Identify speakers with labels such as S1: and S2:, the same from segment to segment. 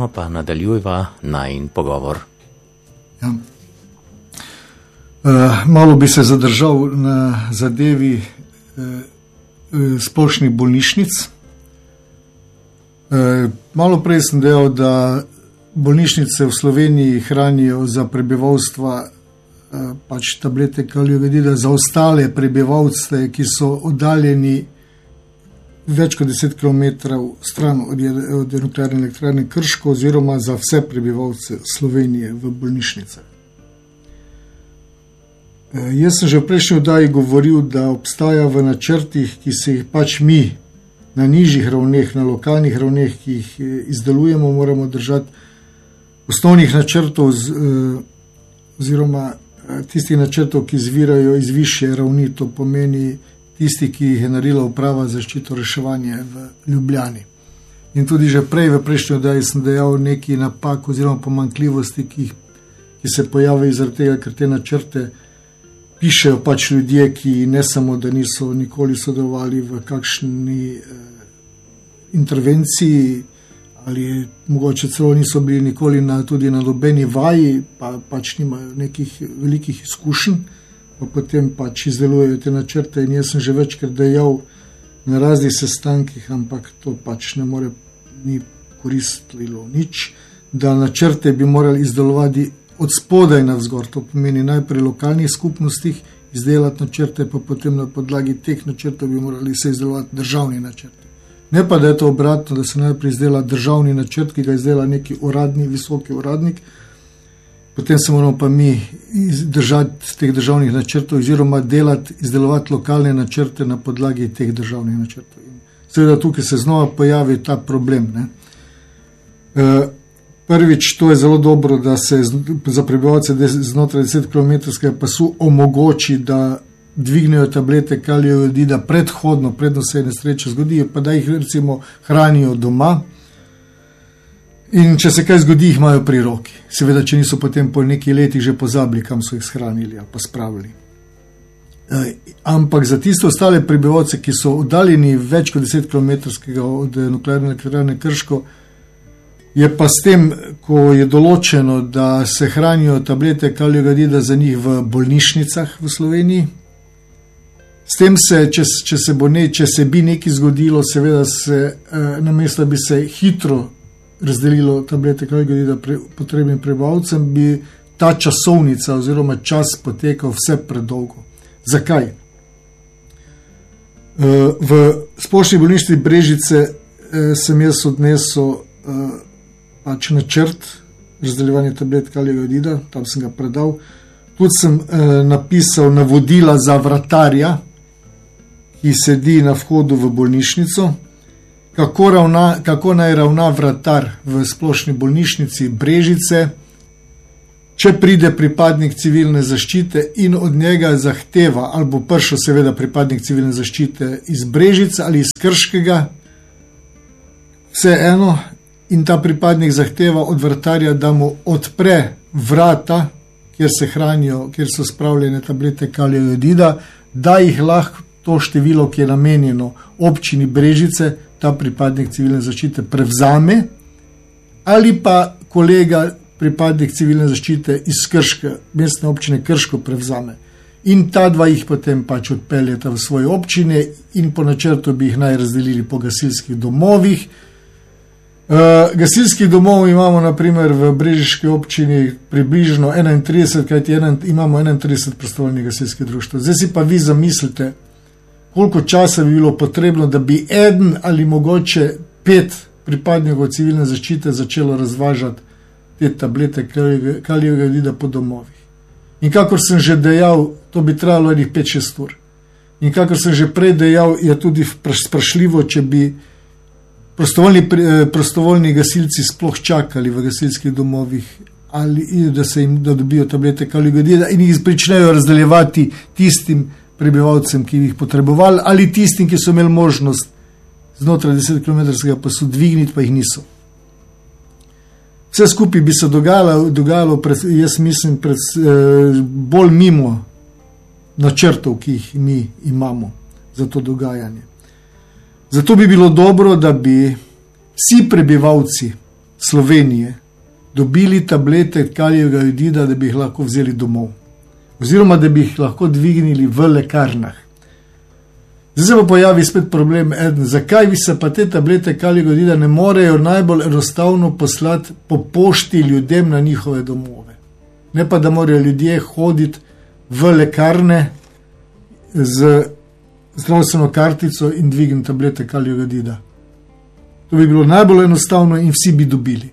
S1: no pa nadaljujva najin pogovor.
S2: Ja. Malo bi se zadržal na zadevi splošnih bolnišnic. Malo prej sem dejal, da bolnišnice v Sloveniji hranijo za prebivalstva pač tablete kalijovedida, za ostale prebivalce, ki so oddaljeni več kot 10 km stran od nuklearne elektrarne Krško, oziroma za vse prebivalce Slovenije v bolnišnicah. Jaz sem že v prejšnji oddaji govoril, da obstaja v načrtih, ki se jih pač mi na nižjih ravneh, na lokalnih ravneh, ki jih izdelujemo, moramo držati osnovnih načrtov oziroma tistih načrtov, ki izvirajo iz višje ravni, to pomeni tisti, ki jih je naredila Uprava za zaščito in reševanje v Ljubljani. In tudi že prej v prejšnji oddaji sem dejal nekaj napak oziroma pomanjkljivosti, ki se pojavijo zaradi tega, ker te načrte pišejo pač ljudje, ki ne samo, da niso nikoli sodelovali v kakšni intervenciji ali mogoče celo niso bili nikoli tudi na nobeni vaji, pa pač nimajo nekih velikih izkušenj, pa potem pač izdelujejo te načrte. In jaz sem že večkrat dejal na raznih sestankih, ampak to pač ne more ni koristilo nič, da načrte bi morali izdelovati od spodaj navzgor, to pomeni najprej lokalnih skupnostih izdelati načrte, pa potem na podlagi teh načrtov bi morali se izdelovati državni načrti. Ne pa, da je to obratno, da se najprej izdela državni načrt, ki ga izdela neki uradni, visoki uradnik, potem se moramo pa mi držati teh državnih načrtov oziroma izdelovati lokalne načrte na podlagi teh državnih načrtov. In seveda tukaj se znova pojavi ta problem. Prvič, to je zelo dobro, da se za prebivalce znotraj 10 km pasu omogoči, da dvignejo tablete kalijovedida predhodno, predno se nesreče zgodijo, pa da jih recimo hranijo doma. In če se kaj zgodi, jih imajo pri roki. Seveda, če niso potem po nekaj letih že pozabili, kam so jih shranili ali pa spravili. Ampak za tiste ostale prebivalce, ki so oddaljeni več kot 10 km od nuklearne elektrarne Krško, je pa s tem, ko je določeno, da se hranijo tablete kalijovedida za njih v bolnišnicah v Sloveniji, s tem se, če se bi nekaj zgodilo, seveda se namesto, da bi se hitro razdelilo tablete kalijovedida potrebnim prebivalcem, bi ta časovnica oziroma čas potekal vse predolgo. Zakaj? V splošni bolnišnici Brežice sem jaz odnesel pač načrt razdeljevanja tablet kalijovedida, tam sem ga predal. Tudi sem napisal navodila za vratarja, ki sedi na vhodu v bolnišnico, kako naj ravna vratar v splošni bolnišnici Brežice, če pride pripadnik civilne zaščite in od njega zahteva, ali bo prišel seveda pripadnik civilne zaščite iz Brežice ali iz Krškega, vseeno, in ta pripadnik zahteva od vratarja, da mu odpre vrata, kjer so spravljene tablete kalijovedida, da jih lahko to število, ki je namenjeno občini Brežice, ta pripadnik civilne zaščite prevzame, ali pa kolega pripadnik civilne zaščite iz Krške, mestne občine Krško prevzame. In ta dva jih potem pač odpeljeta v svoje občine in po načrtu bi jih naj razdelili po gasilskih domovih. Gasilskih domov imamo na primer v brežiški občini približno 31, kajti imamo 31 prostovoljnih gasilskih društev. Zdaj si pa vi zamislite, koliko časa bi bilo potrebno, da bi eden ali mogoče 5 pripadnikov civilne zaščite začelo razvažati te tablete kalijovedida po domovih. In kakor sem že dejal, to bi trajalo 5-6 ur. In kakor sem že prej dejal, je tudi sprašljivo, če bi prostovoljni gasilci sploh čakali v gasilskih domovih, ali da dobijo tablete kalijovedida in jih pričnejo razdeljevati tistim prebivalcem, ki jih potrebovali, ali tistim, ki so imeli možnost znotraj 10 km pasu dvigniti, pa jih niso. Vse skupaj bi se dogajalo jaz mislim, bolj mimo načrtov, ki jih mi imamo za to dogajanje. Zato bi bilo dobro, da bi vsi prebivalci Slovenije dobili tablete kalijevega jodida, da bi jih lahko vzeli domov, oziroma da bi jih lahko dvignili v lekarnah. Zdaj se pa pojavi spet problem, zakaj bi se pa te tablete kalijevega jodida ne morejo najbolj enostavno poslati po pošti ljudem na njihove domove. Ne pa, da morajo ljudje hoditi v lekarne z zdravstveno kartico in dvigniti tablete kalijevega jodida. To bi bilo najbolj enostavno in vsi bi dobili.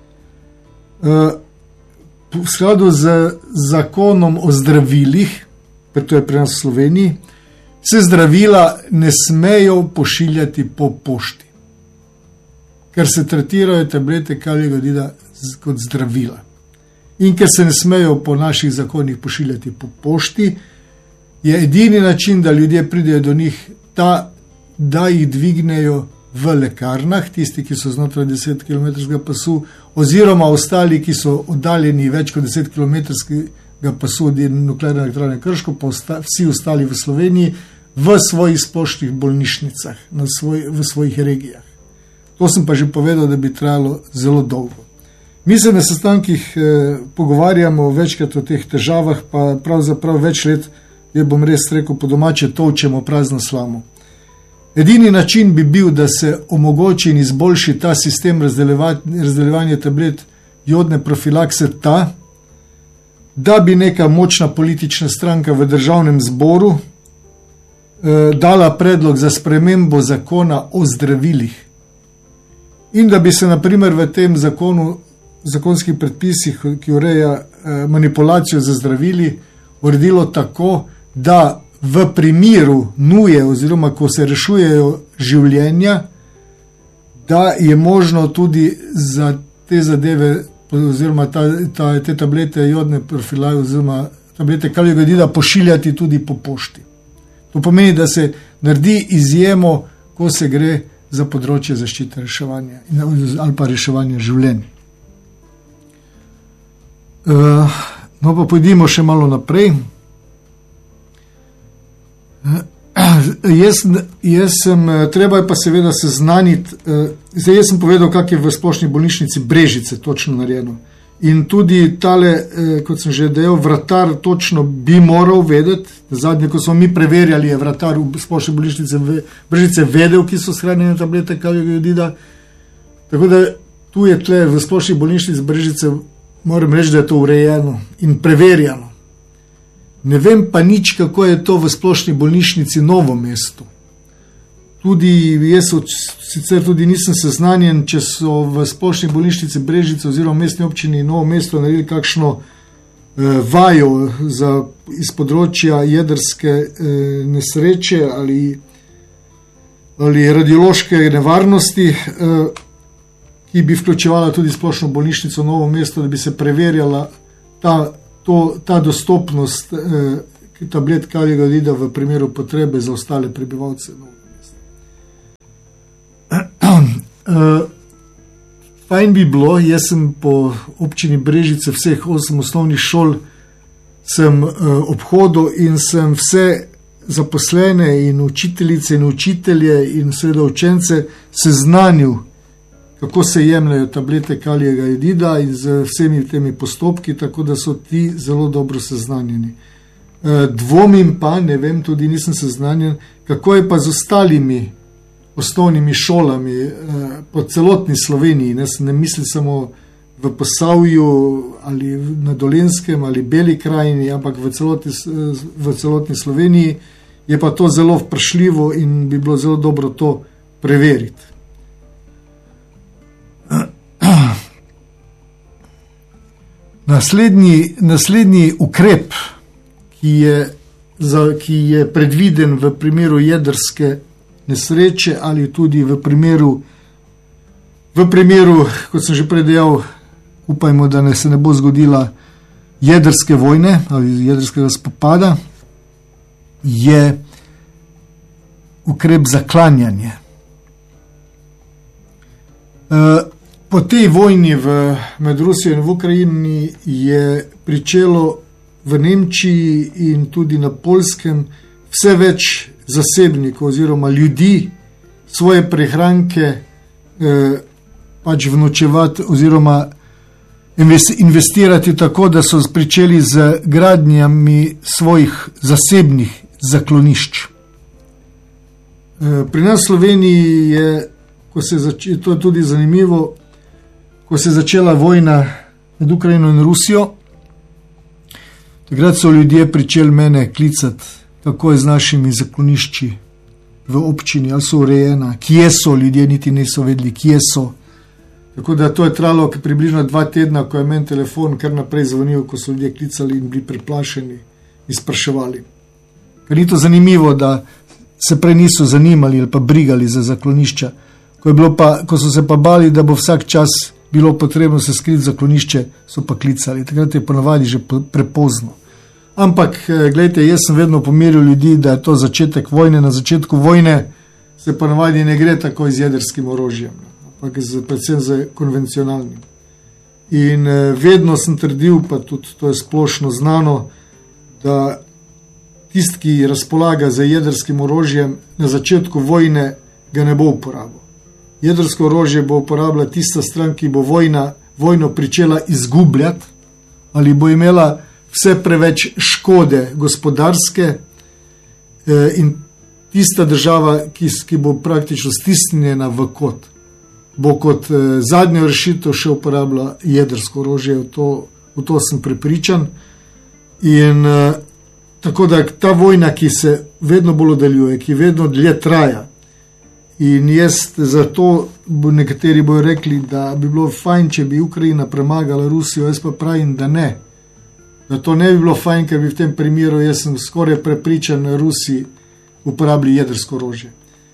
S2: V skladu z zakonom o zdravilih, pa to je pri nas v Sloveniji, se zdravila ne smejo pošiljati po pošti, ker se tretirajo tablete kalijevega jodida kot zdravila. In ker se ne smejo po naših zakonih pošiljati po pošti, je edini način, da ljudje pridejo do njih, da jih dvignejo v lekarnah, tisti, ki so znotraj 10 km pasu, oziroma ostali, ki so oddaljeni več kot 10 km pasu od nuklearne elektrarne Krško, pa vsi ostali v Sloveniji, v svojih splošnih bolnišnicah, v svojih regijah. To sem pa že povedal, da bi trajalo zelo dolgo. Mi se na sestankih pogovarjamo večkrat o teh težavah, pa pravzaprav več let, bom res rekel po domače, tolčemo prazno slamo. Edini način bi bil, da se omogoči in izboljši ta sistem razdeljevanja tablet jodne profilakse da bi neka močna politična stranka v državnem zboru dala predlog za spremembo zakona o zdravilih. In da bi se na primer v tem zakonskih predpisih, ki ureja manipulacijo z zdravili, uredilo tako, da v primeru nuje oziroma ko se rešujejo življenja, da je možno tudi za te zadeve oziroma te tablete jodne profilakse oziroma tablete kalijevega jodida pošiljati tudi po pošti. To pomeni, da se naredi izjemo, ko se gre za področje zaščite reševanja ali pa reševanja življenj. No pa pojdimo še malo naprej. Treba je pa seveda seznaniti, jaz sem povedal, kak je v splošni bolnišnici Brežice točno narejeno. In tudi tale, kot sem že dejal, vratar točno bi moral vedeti. Zadnje, ko smo mi preverjali, je vratar v splošni bolnišnici Brežice vedel, ki so shranjene tablete kalijevega jodida. Tako da tu je tle v splošni bolnišnici Brežice, moram reči, da je to urejeno in preverjano. Ne vem pa nič, kako je to v splošni bolnišnici Novo mesto. Tudi jaz sicer tudi nisem seznanjen, če so v splošni bolnišnici Brežice oziroma mestni občini Novo mesto naredili kakšno vajo iz področja jedrske nesreče ali radiološke nevarnosti, ki bi vključevala tudi splošno bolnišnico Novo mesto, da bi se preverjala ta dostopnost tablet kalijevega jodida v primeru potrebe za ostale prebivalce Novega mesta. Fajn bi bilo, jaz sem po občini Brežice vseh 8 osnovnih šol sem obhodil in sem vse zaposlene in učiteljice in učitelje in seveda učence seznanil, kako se jemljajo tablete kalijevega jodida in z vsemi temi postopki, tako da so ti zelo dobro seznanjeni. Dvomim pa, ne vem, tudi nisem seznanjen, kako je pa z ostalimi osnovnimi šolami po celotni Sloveniji. Ne mislim samo v Posavju ali na Dolenjskem ali Beli krajini, ampak v celotni Sloveniji je pa to zelo vprašljivo in bi bilo zelo dobro to preveriti. Naslednji ukrep, ki je predviden v primeru jedrske nesreče ali tudi v primeru, kot sem že prej dejal, upajmo, da se ne bo zgodila jedrske vojne ali jedrskega spopada, je ukrep zaklanjanja. Po tej vojni med Rusijo in v Ukrajini je pričelo v Nemčiji in tudi na Poljskem vse več zasebnikov oziroma ljudi svoje prihranke pač vnočevati oziroma investirati tako, da so pričeli z gradnjami svojih zasebnih zaklonišč. Pri nas v Sloveniji je, to je tudi zanimivo, ko se je začela vojna med Ukrajino in Rusijo, takrat so ljudje pričeli mene klicati, kako je z našimi zaklonišči v občini, ali so urejena, kje so, ljudje niti niso vedeli, kje so. Tako da to je trajalo približno 2 tedna, ko je meni telefon kar naprej zvonil, ko so ljudje klicali in bili preplašeni in spraševali. Ker ni to zanimivo, da se prej niso zanimali ali pa brigali za zaklonišča. Ko so se pa bali, da bo vsak čas bilo potrebno se skriti zaklonišče, so pa klicali. Takrat je ponavadi že prepozno. Ampak, gledajte, jaz sem vedno pomiril ljudi, da je to začetek vojne. Na začetku vojne se ponavadi ne gre tako z jedrskim orožjem, ampak predvsem z konvencionalnim. In vedno sem trdil, pa tudi to je splošno znano, da tisti, ki razpolaga z jedrskim orožjem, na začetku vojne ga ne bo uporabil. Jedrsko orožje bo uporabila tista stran, ki bo vojno pričela izgubljati ali bo imela vse preveč škode gospodarske in tista država, ki bo praktično stisnjena v kot, bo kot zadnjo rešitev še uporabila jedrsko orožje. V to sem prepričan. In tako da ta vojna, ki se vedno bolj oddaljuje, ki vedno dlje traja, in jaz zato nekateri bojo rekli, da bi bilo fajn, če bi Ukrajina premagala Rusijo, jaz pa pravim, da ne. Da to ne bi bilo fajn, ker bi v tem primeru, jaz sem skoraj prepričan, Rusi uporabili jedrsko orožje.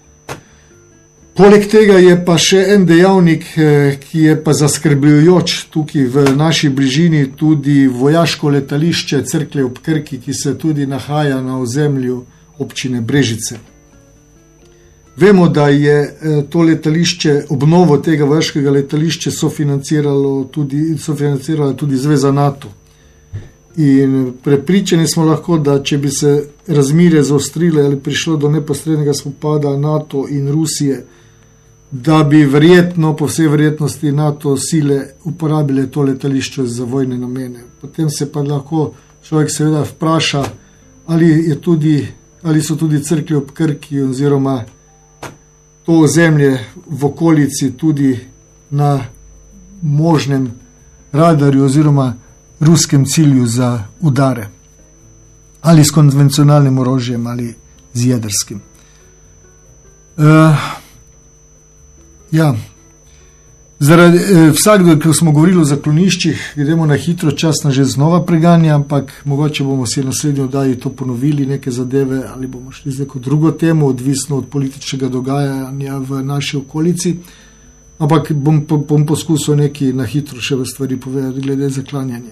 S2: Poleg tega je pa še en dejavnik, ki je pa zaskrbljujoč tukaj v naši bližini, tudi vojaško letališče Cerklje ob Krki, ki se tudi nahaja na ozemlju občine Brežice. Vemo, da je to letališče, obnovo tega vojaškega letališča sofinancirala tudi Zveza NATO. In prepričani smo lahko, da če bi se razmere zaostrile ali prišlo do neposrednega spopada NATO in Rusije, da bi verjetno, po vsej verjetnosti, NATO sile uporabile to letališče za vojne namene. Potem se pa lahko človek seveda vpraša, ali so tudi Cerklje ob Krki oziroma to ozemlje v okolici tudi na možnem radarju oziroma ruskem cilju za udare. Ali s konvencionalnim orožjem ali z jedrskim. Vsakdo, ko smo govorili o zakloniščih, gremo na hitro, čas nas že znova preganja, ampak mogoče bomo si naslednji oddaji to ponovili, neke zadeve, ali bomo šli z neko drugo temo, odvisno od političnega dogajanja v naši okolici. Ampak bom poskusil nekaj na hitro še v stvari povedati glede zaklanjanja.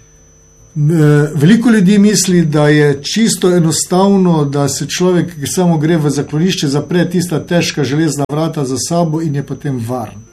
S2: Veliko ljudi misli, da je čisto enostavno, da se človek samo gre v zaklonišče, zapre tista težka železna vrata za sabo in je potem varen.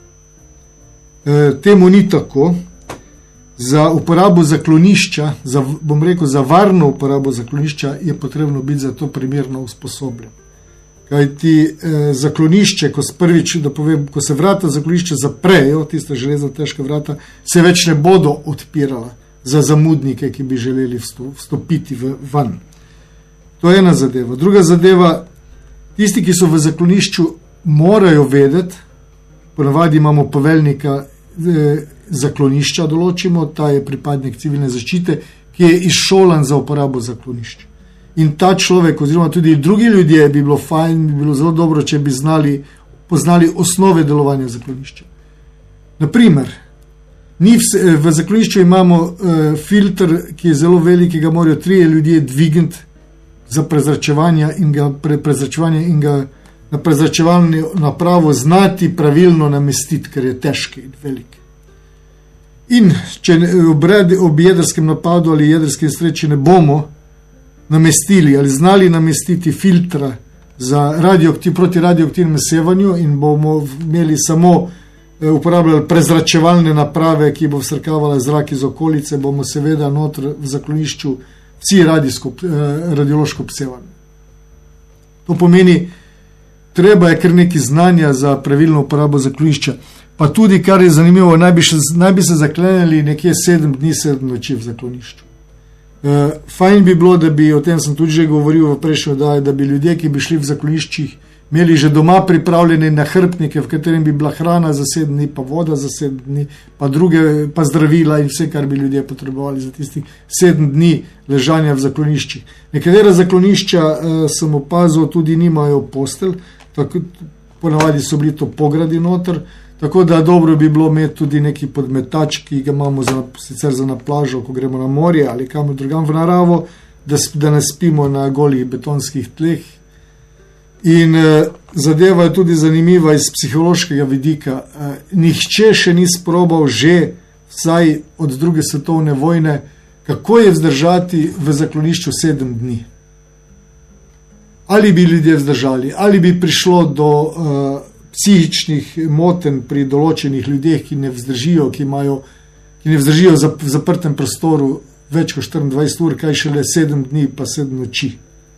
S2: Temu ni tako. Za uporabo zaklonišča, za varno uporabo zaklonišča je potrebno biti za to primerno usposobljen. Kajti zaklonišče, ko se vrata zaklonišča zaprejo, tista železna težka vrata, se več ne bodo odpirala za zamudnike, ki bi želeli vstopiti van. To je ena zadeva. Druga zadeva, tisti, ki so v zaklonišču, morajo vedeti, ponavadi imamo poveljnika zaklonišča, določimo, ta je pripadnik civilne zaščite, ki je izšolan za uporabo zaklonišča. In ta človek, oziroma tudi drugi ljudje, bi bilo fajn, bi bilo zelo dobro, če bi poznali osnove delovanja zaklonišča. Naprimer, v zaklonišču imamo filter, ki je zelo velik, ki ga morajo 3 ljudje dvigniti za prezračevanje in ga na prezračevalno napravo znati pravilno namestiti, ker je težki in velik. In če ob jedrskem napadu ali jedrski nesreči ne bomo namestili ali znali namestiti filtra proti radioaktivnemu sevanju in bomo imeli samo uporabljali prezračevalne naprave, ki bo vsrkavala zrak iz okolice, bomo seveda noter v zaklonišču vsi radiološko obsevani. To pomeni, treba je kar nekaj znanja za pravilno uporabo zaklonišča. pa tudi, kar je zanimivo, naj bi se zaklenili nekje 7 dni, 7 noči v zaklonišču. Fajn bi bilo, da bi, o tem sem tudi že govoril v prejšnji oddaji, da bi ljudje, ki bi šli v zakloniščih, imeli že doma pripravljene nahrbtnike, v katerem bi bila hrana za 7 dni, pa voda za 7 dni, pa zdravila in vse, kar bi ljudje potrebovali za tistih 7 dni ležanja v zakloniščih. Nekatera zaklonišča, sem opazil, tudi nimajo postelj, tako ponavadi so bili to pogradi noter, tako da dobro bi bilo imeti tudi neki podmetač, ki ga imamo sicer za na plažo, ko gremo na morje ali kam drugam v naravo, da ne spimo na golih betonskih tleh. In zadeva je tudi zanimiva iz psihološkega vidika. Nihče še ni sprobal že, vsaj od 2. svetovne vojne, kako je vzdržati v zaklonišču 7 dni. Ali bi ljudje vzdržali, ali bi prišlo do psihičnih motenj pri določenih ljudeh, ki ne vzdržijo, ki ne vzdržijo v zaprtem prostoru več kot 24 ur, kaj šele 7 dni pa 7 noči.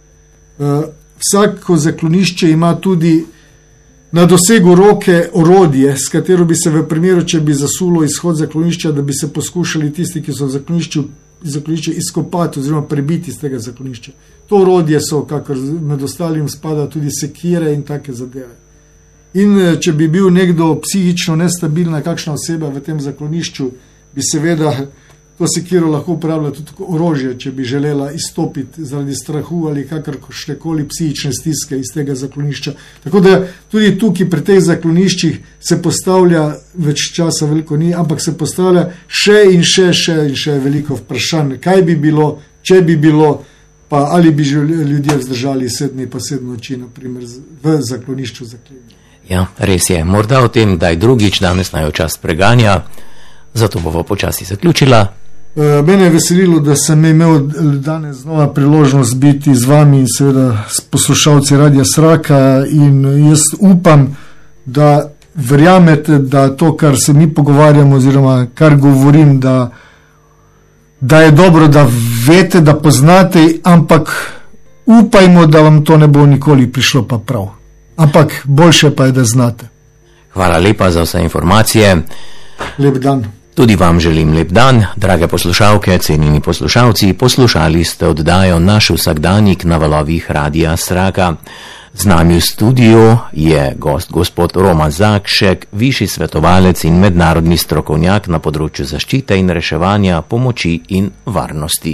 S2: Vsako zaklonišče ima tudi na dosegu roke orodje, s katero bi se v primeru, če bi zasulo izhod zaklonišča, da bi se poskušali tisti, ki so v zaklonišče izkopati oziroma prebiti z tega zaklonišča. To orodje so, kakor med ostalim spada, tudi sekire in take zadeve. In če bi bil nekdo psihično nestabilna kakšna oseba v tem zaklonišču, bi seveda to sekiro lahko uporabljala tudi kot orožje, če bi želela izstopiti zaradi strahu ali kakršnekoli psihične stiske iz tega zaklonišča. Tako da tudi tukaj pri teh zakloniščih se postavlja, več časa veliko ni, ampak se postavlja še in še veliko vprašanj. Kaj bi bilo, če bi bilo, pa ali bi ljudje vzdržali 7 dni pa 7 noči, naprimer, v zaklonišču zaklenjeni.
S1: Ja, res je. Morda o tem, da je drugič, danes naj čas preganja, zato bomo počasi zaključila.
S2: Mene je veselilo, da sem imel danes znova priložnost biti z vami in seveda s poslušalci Radia Sraka, in jaz upam, da verjamete, da to, kar se mi pogovarjamo oziroma kar govorim, da je dobro, da veste, da poznate, ampak upajmo, da vam to ne bo nikoli prišlo pa prav. Ampak boljše pa je, da znate.
S1: Hvala lepa za vse informacije.
S2: Lep dan.
S1: Tudi vam želim lep dan, drage poslušalke, cenjeni poslušalci. Poslušali ste oddajo Naš vsakdanjik na valovih Radia Sraka. Z nami v studiu je gost gospod Roman Zakšek, višji svetovalec in mednarodni strokovnjak na področju zaščite in reševanja, pomoči in varnosti.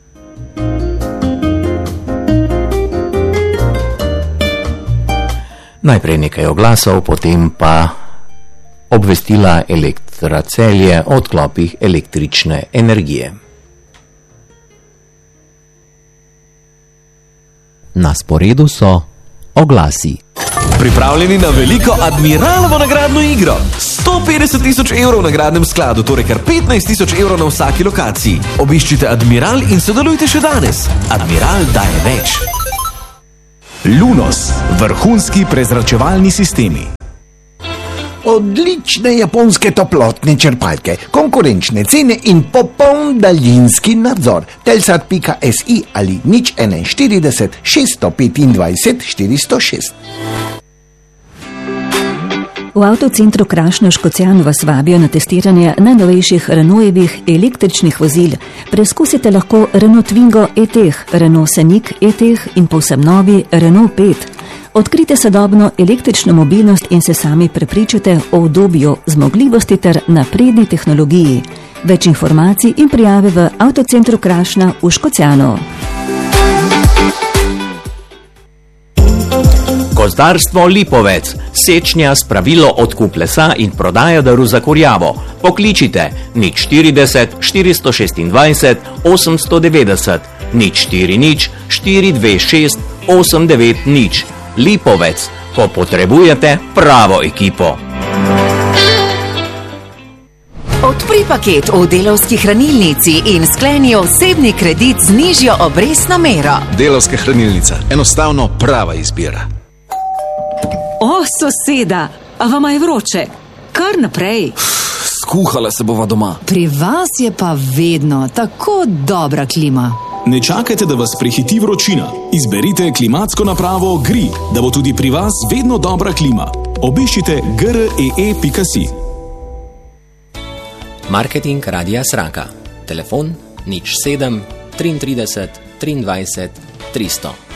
S1: Najprej nekaj oglasov, potem pa obvestila Elektra Celje o odklopih električne energije. Na sporedu so oglasi.
S3: Pripravljeni na veliko Admiralovo nagradno igro. 150 000 evrov v nagradnem skladu, torej kar 15 000 evrov na vsaki lokaciji. Obiščite Admiral in sodelujte še danes. Admiral daje več.
S4: Lunos, vrhunski prezračevalni sistemi.
S5: Odlične japonske toplotne črpalke, konkurenčne cene in popoln daljinski nadzor. Telsat.si ali 041 625 406.
S6: V avtocentru Krašno Škocjan vas vabijo na testiranje najnovejših Renaultjevih električnih vozil. Preizkusite lahko Renault Twingo E-Tech, Renault Scenic E-Tech in povsem novi Renault 5. Odkrite sodobno električno mobilnost in se sami prepričate o udobju, zmogljivosti ter napredni tehnologiji. Več informacij in prijave v avtocentru Krašna v Škocjanu.
S1: Gozdarstvo Lipovec, sečnja, spravilno odkup lesa in prodaja daru za kurjavo. Pokličite 040 426 890 040 426 890. Lipovec, ko potrebujete pravo ekipo.
S7: Odpri paket v Delavski hranilnici in skleni osebni kredit z nižjo obrestno mero.
S4: Delavska hranilnica, enostavno prava izbira.
S8: O, soseda, a vama je vroče? Kar naprej.
S3: Skuhala se bova doma.
S8: Pri vas je pa vedno tako dobra klima.
S9: Ne čakajte, da vas prehiti vročina. Izberite klimatsko napravo GRI, da bo tudi pri vas vedno dobra klima. Obiščite gree.si.
S10: Marketing Radia Sraka. Telefon 07 33 23 300.